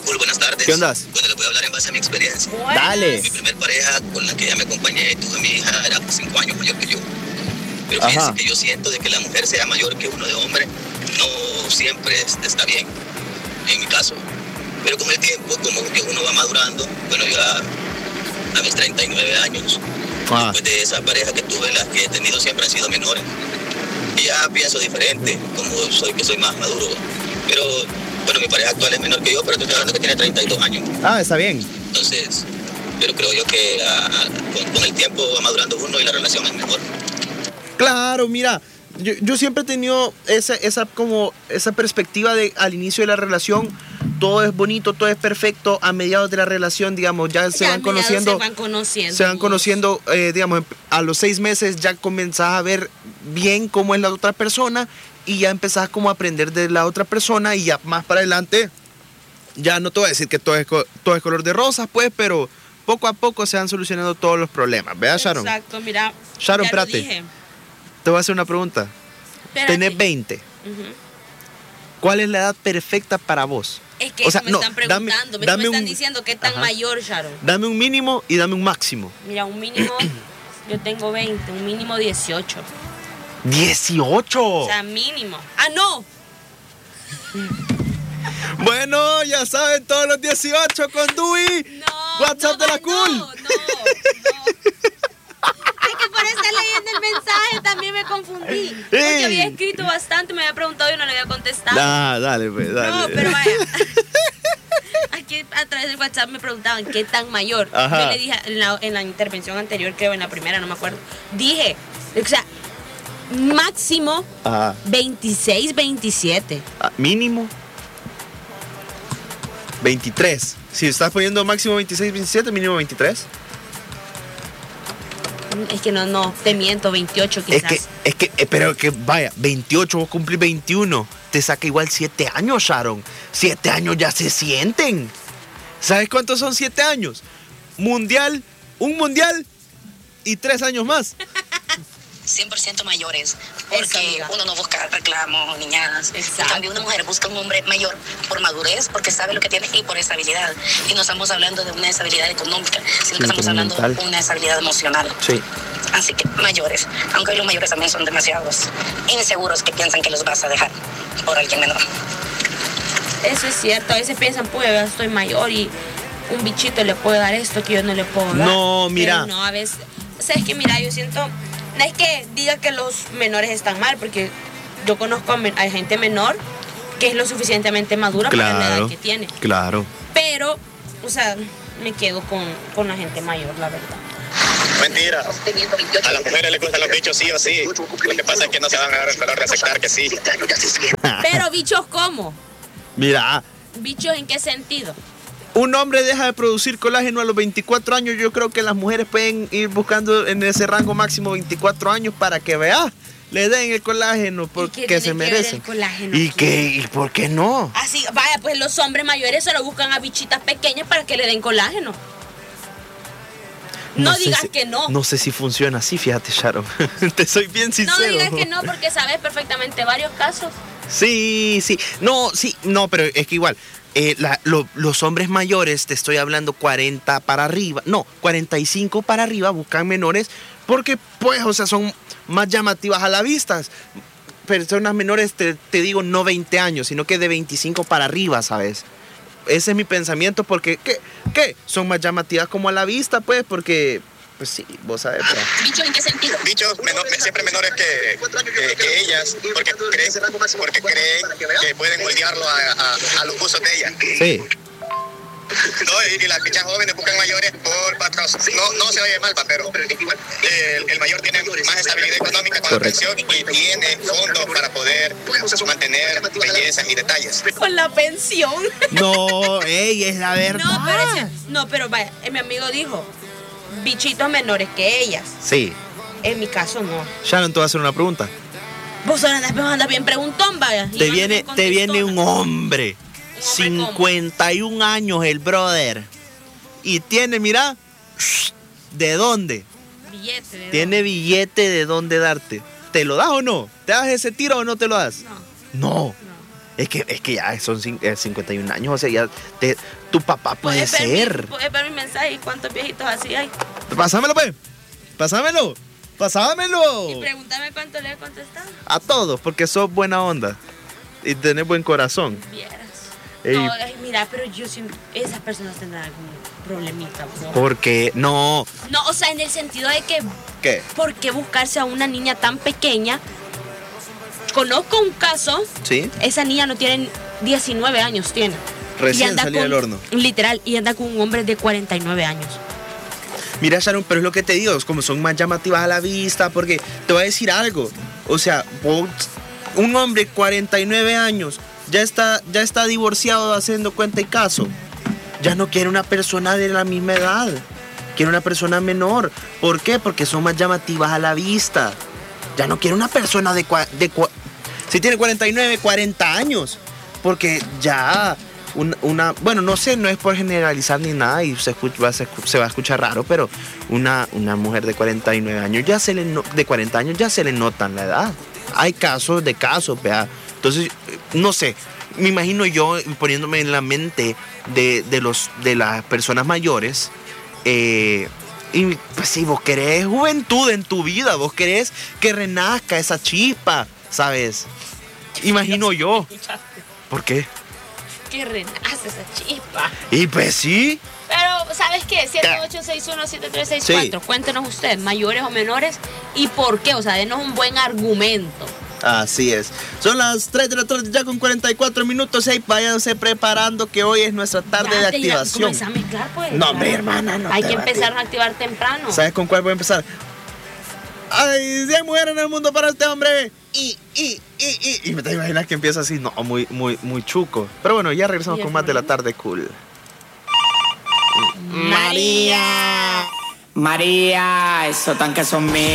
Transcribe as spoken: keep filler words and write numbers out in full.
Cool, buenas tardes. ¿Qué onda? Bueno, les voy a hablar en base a mi experiencia. Buenas. Dale. Mi primer pareja con la que ya me acompañé y tuve mi hija era cinco años mayor que yo. Pero fíjense Ajá. que yo siento de que la mujer sea mayor que uno de hombre no siempre está bien, en mi caso. Pero con el tiempo, como que uno va madurando, bueno, yo a, a mis treinta y nueve años, Ah. después de esa pareja que tuve, las que he tenido siempre han sido menores. Y ya pienso diferente, como soy que soy más maduro. Pero, bueno, mi pareja actual es menor que yo, pero estoy hablando que tiene treinta y dos años. Ah, está bien. Entonces, pero creo yo que a, a, con, con el tiempo va madurando uno y la relación es mejor. Claro, mira, yo, yo siempre he tenido esa, esa, como, esa perspectiva de al inicio de la relación, todo es bonito, todo es perfecto. A mediados de la relación, digamos, ya se Ya van a mediados conociendo. Se van conociendo. Se van conociendo, eh, digamos, a los seis meses ya comenzás a ver bien cómo es la otra persona y ya empezás como a aprender de la otra persona y ya más para adelante, ya no te voy a decir que todo es, co- todo es color de rosas, pues, pero poco a poco se van solucionando todos los problemas. ¿Verdad, Sharon? Exacto, mira. Sharon, ya lo espérate. dije. Te voy a hacer una pregunta. Espérate. Tenés veinte. Ujú. ¿Cuál es la edad perfecta para vos? Es que O sea, eso me no, están dame- preguntando, me, dame me están un- diciendo qué tan Ajá. mayor, Sharon. Dame un mínimo y dame un máximo. Mira, un mínimo, yo tengo veinte, un mínimo dieciocho. ¡dieciocho! O sea, mínimo. ¡Ah, no! Bueno, ya saben, todos los dieciocho con Dewey. No. WhatsApp no, de la no, cool. No, no. Es que por estar leyendo el mensaje también me confundí. Porque Ey. había escrito bastante, me había preguntado y no le había contestado. Ah, dale, pues, dale. No, pero vaya. Aquí a través del WhatsApp me preguntaban qué tan mayor. Ajá. Yo le dije en la, en la intervención anterior, creo, en la primera, no me acuerdo. Dije, o sea, máximo Ajá. veintiséis, veintisiete. Ah, mínimo veintitrés. Si estás poniendo máximo veintiséis, veintisiete, mínimo veintitrés. Es que no, no, te miento, veintiocho Es quizás. que, es que, eh, pero que vaya, veintiocho, vos cumplís veintiuno. Te saca igual siete años, Sharon. siete años ya se sienten. ¿Sabes cuántos son siete años? Mundial, un mundial y tres años más. cien por ciento mayores, Eso, porque amiga. uno no busca reclamos, niñadas. Exacto. En cambio, una mujer busca un hombre mayor por madurez, porque sabe lo que tiene y por estabilidad. Y no estamos hablando de una estabilidad económica, sino que estamos hablando de Sentimental. una estabilidad emocional. Sí. Así que mayores, aunque hoy los mayores también son demasiados inseguros que piensan que los vas a dejar por alguien menor. Eso es cierto, a veces piensan, pues ya estoy mayor y un bichito le puede dar esto que yo no le puedo dar. No, mira. Pero no, a veces, o sea, es que mira, yo siento, no es que diga que los menores están mal, porque yo conozco a, men- a gente menor que es lo suficientemente madura para la edad Claro. que tiene. Claro. Pero, o sea, me quedo con, con la gente mayor, la verdad. Mentira. A las mujeres les gustan los bichos sí o sí. Lo que pasa es que no se van a dar el valor de aceptar que sí. Pero bichos, ¿cómo? Mira, ¿Bichos en qué sentido? un hombre deja de producir colágeno a los veinticuatro años. Yo creo que las mujeres pueden ir buscando en ese rango máximo veinticuatro años para que vea, le den el colágeno porque tiene se que ver merecen. el colágeno ¿Y aquí? qué? ¿Y por qué no? Así, vaya, pues los hombres mayores solo buscan a bichitas pequeñas para que le den colágeno. No, sé digas si- que no. No sé si funciona así, fíjate, Sharon. Te soy bien No sincero. digas que no, porque sabes perfectamente varios casos. Sí, sí. No, sí, no, pero es que igual. eh, la- lo- los hombres mayores, te estoy hablando cuarenta para arriba, no, cuarenta y cinco para arriba, buscan menores porque, pues, o sea, son más llamativas a la vista. Personas menores, te, te digo, no veinte años, sino que de veinticinco para arriba, ¿sabes? Ese es mi pensamiento porque, ¿qué? ¿Qué? Son más llamativas como a la vista, pues, porque, pues sí, vos sabes. pues. ¿Bicho en qué sentido? Bichos menor- siempre menores que, que, que ellas, porque creen, porque creen que pueden moldearlo a, a, a los gustos de ellas. Sí. No, y, y las bichas jóvenes buscan mayores por patrón. No, no se oye mal, pa, pero el, el mayor tiene más estabilidad económica con Correcto. la pensión y tiene fondos para poder mantener bellezas y detalles. Con la pensión. No, ey, es la verdad. No, pero, ese- no, pero vaya, eh, mi amigo dijo, bichitos menores que ellas. Sí. En mi caso, no. Sharon, te voy a hacer una pregunta. Vos ahora andas, andas bien preguntón, vaya. Y Te yo ando viene, bien te viene un contestona. hombre, ¿Un hombre cincuenta y un años el brother, y tiene, mira, ¿de dónde? Billete. ¿de Tiene billete de dónde darte. ¿Te lo das o no? ¿Te das ese tiro o no te lo das? dónde? No. No, no. Es que, es que ya son cin- eh, cincuenta y un años, o sea, ya te- tu papá puede ¿Puedes ver mi- ser. Puedes ver mi mensaje y cuántos viejitos así hay. Pásamelo, pues. Pásamelo. Y Pásamelo. pregúntame cuánto le he contestado. A todos, porque sos buena onda. Y tenés buen corazón. Vieras. Ey. No, ay, mira, pero yo siento, esas personas tendrán algún problemita, bro. Porque, no. No, o sea, en el sentido de que, ¿Qué? ¿por qué buscarse a una niña tan pequeña? Conozco un caso, ¿Sí? esa niña no tiene diecinueve años, tiene. Recién Y anda salida con- del horno. Literal, y anda con un hombre de cuarenta y nueve años. Mira, Sharon, pero es lo que te digo, es como son más llamativas a la vista, porque te voy a decir algo. O sea, vos- un hombre de cuarenta y nueve años ya está, ya está divorciado haciendo cuenta y caso. Ya no quiere una persona de la misma edad. Quiere una persona menor. ¿Por qué? Porque son más llamativas a la vista. Ya no quiere una persona de... cua- de cua- si tiene cuarenta y nueve, cuarenta años. Porque ya... un- Una, bueno, no sé, no es por generalizar ni nada y se, escucha- va, se, escu- se va a escuchar raro, pero una, una mujer de cuarenta y nueve años ya se le no- de cuarenta años ya se le notan la edad. Hay casos de casos, vea. Entonces, eh, no sé, me imagino yo poniéndome en la mente de, de los, de las personas mayores. eh, y pues si vos querés juventud en tu vida, vos querés que renazca esa chispa, ¿sabes? Imagino yo. ¿Por qué? Que renace esa chispa. Y pues sí. Pero, ¿sabes qué? siete ocho seis uno siete tres seis cuatro. Sí. Cuéntenos usted, mayores o menores, y por qué. O sea, denos un buen argumento. Así es. Son las tres de la tarde ya con cuarenta y cuatro minutos. Y váyanse preparando que hoy es nuestra tarde Ya de te irá- activación. Comenzá a mezclar, pues. No, hombre, hermana, no Hay te que va a empezar a activar temprano. ¿Sabes con cuál voy a empezar? Ay, si hay mujeres en el mundo para este hombre. Y, y, y, y. Y te imaginas que empieza así. No, muy, muy, muy chuco. Pero bueno, ya regresamos ¿Y con el más de la problema? tarde cool. María. María, esos tanques son míos.